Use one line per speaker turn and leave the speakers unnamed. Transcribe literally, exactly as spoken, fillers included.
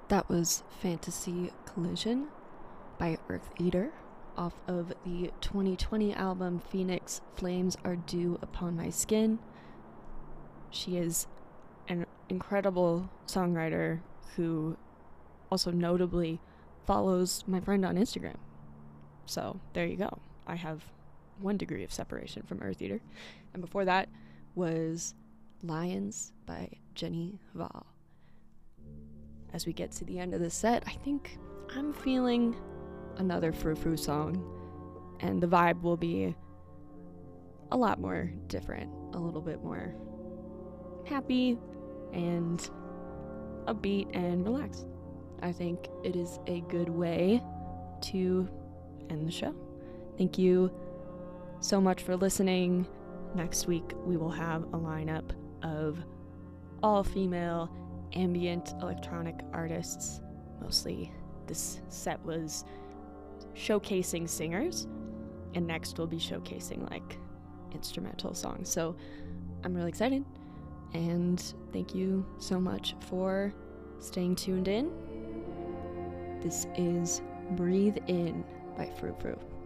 That was Fantasy Collision by Earth Eater off of the twenty twenty album Phoenix Flames Are Dew Upon My Skin. She is an incredible songwriter who also notably follows my friend on Instagram. So there you go. I have one degree of separation from Earth Eater. And before that was Lions by Jenny Val. As we get to the end of the set, I think I'm feeling another Frou Frou song, and the vibe will be a lot more different, a little bit more happy and upbeat and relaxed. I think it is a good way to end the show. Thank you so much for listening. Next week we will have a lineup of all female ambient electronic artists. Mostly this set was showcasing singers, and next we'll be showcasing like instrumental songs. So I'm really excited, and thank you so much for staying tuned in. This is Breathe In by Frou Frou.